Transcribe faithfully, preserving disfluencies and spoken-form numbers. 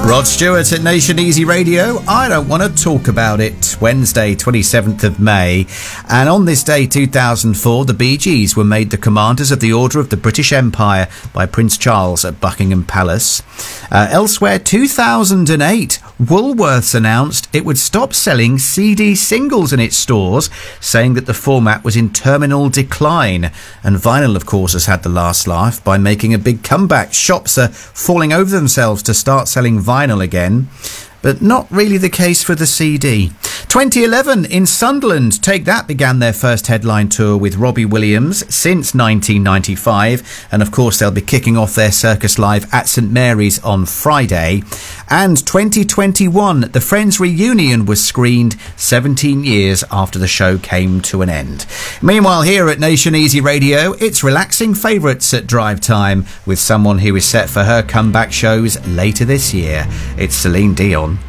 Rod Stewart at Nation Easy Radio. I don't want to talk about it. Wednesday, twenty-seventh of May. And on this day, two thousand four, the Bee Gees were made the Commanders of the Order of the British Empire by Prince Charles at Buckingham Palace. Uh, elsewhere, two thousand eight, Woolworths announced it would stop selling C D singles in its stores, saying that the format was in terminal decline. And vinyl, of course, has had the last laugh by making a big comeback. Shops are falling over themselves to start selling vinyl again, but not really the case for the C D. twenty eleven in Sunderland, Take That began their first headline tour with Robbie Williams since nineteen ninety-five, and of course they'll be kicking off their Circus Live at St Mary's on Friday. And twenty twenty-one, the Friends reunion was screened seventeen years after the show came to an end. Meanwhile, here at Nation Easy Radio, it's relaxing favourites at drive time with someone who is set for her comeback shows later this year. It's Celine Dion.